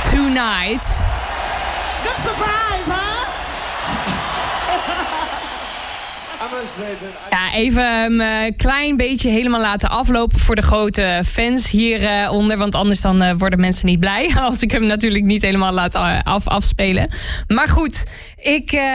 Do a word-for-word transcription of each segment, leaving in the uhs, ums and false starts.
Tonight. Good surprise, huh? Ja, even een uh, klein beetje helemaal laten aflopen voor de grote fans hieronder. Uh, want anders dan uh, worden mensen niet blij. Als ik hem natuurlijk niet helemaal laat af, afspelen. Maar goed, ik uh,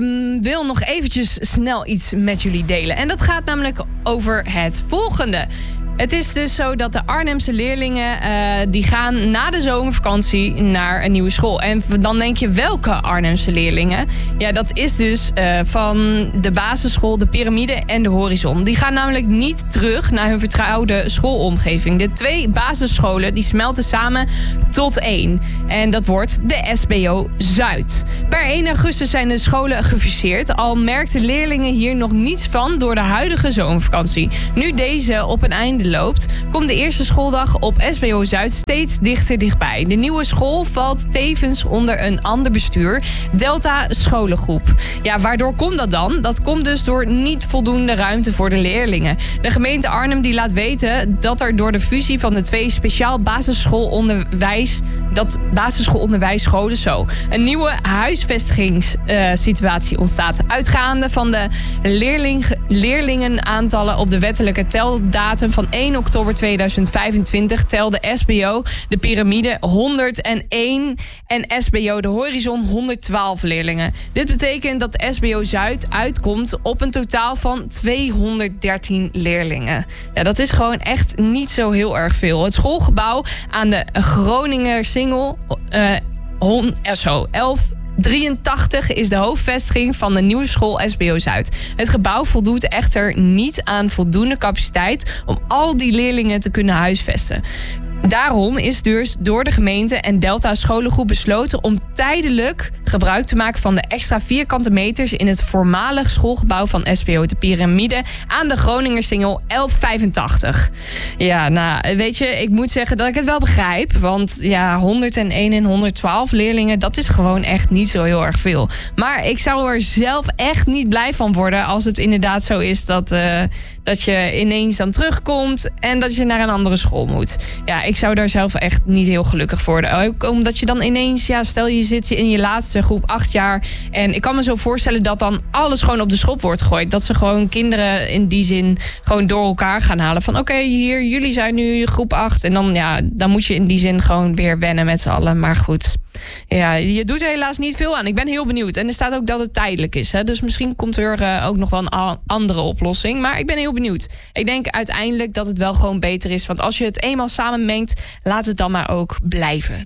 wil nog eventjes snel iets met jullie delen. En dat gaat namelijk over het volgende. Het is dus zo dat de Arnhemse leerlingen uh, die gaan na de zomervakantie naar een nieuwe school. En dan denk je, welke Arnhemse leerlingen? Ja, dat is dus uh, van de basisschool, de Pyramide en de Horizon. Die gaan namelijk niet terug naar hun vertrouwde schoolomgeving. De twee basisscholen die smelten samen tot één. En dat wordt de S B O Zuid. Per één augustus zijn de scholen gefuseerd. Al merkten leerlingen hier nog niets van door de huidige zomervakantie. Nu deze op een einde loopt, komt de eerste schooldag op S B O Zuid steeds dichter dichtbij. De nieuwe school valt tevens onder een ander bestuur, Delta Scholengroep. Ja, waardoor komt dat dan? Dat komt dus door niet voldoende ruimte voor de leerlingen. De gemeente Arnhem die laat weten dat er door de fusie van de twee speciaal basisschoolonderwijs, dat basisschoolonderwijsscholen zo, een nieuwe huisvestigingssituatie uh, ontstaat. Uitgaande van de leerling, leerlingenaantallen op de wettelijke teldatum van één oktober tweeduizend vijfentwintig telde S B O de Pyramide honderdéén en S B O de Horizon honderdtwaalf leerlingen. Dit betekent dat S B O Zuid uitkomt op een totaal van tweehonderddertien leerlingen. Ja, dat is gewoon echt niet zo heel erg veel. Het schoolgebouw aan de Groninger Singel uh, hon, uh, zo, elf drieëntachtig is de hoofdvestiging van de nieuwe school S B O Zuid. Het gebouw voldoet echter niet aan voldoende capaciteit om al die leerlingen te kunnen huisvesten. Daarom is dus door de gemeente en Delta Scholengroep besloten om tijdelijk gebruik te maken van de extra vierkante meters in het voormalig schoolgebouw van S B O de Pyramide aan de Groninger Singel elf vijfentachtig. Ja, nou, weet je, ik moet zeggen dat ik het wel begrijp. Want ja, honderdéén en honderdtwaalf leerlingen, dat is gewoon echt niet zo heel erg veel. Maar ik zou er zelf echt niet blij van worden als het inderdaad zo is dat, uh, dat je ineens dan terugkomt en dat je naar een andere school moet. Ja, ik zou daar zelf echt niet heel gelukkig voor worden. Ook omdat je dan ineens, ja, stel je zit in je laatste groep acht jaar. En ik kan me zo voorstellen dat dan alles gewoon op de schop wordt gegooid. Dat ze gewoon kinderen in die zin gewoon door elkaar gaan halen. Van oké, okay, hier, jullie zijn nu groep acht. En dan, ja, dan moet je in die zin gewoon weer wennen met z'n allen. Maar goed, ja, je doet er helaas niet veel aan. Ik ben heel benieuwd. En er staat ook dat het tijdelijk is. Hè? Dus misschien komt er uh, ook nog wel een andere oplossing. Maar ik ben heel benieuwd. Ik denk uiteindelijk dat het wel gewoon beter is. Want als je het eenmaal samenmengt, laat het dan maar ook blijven.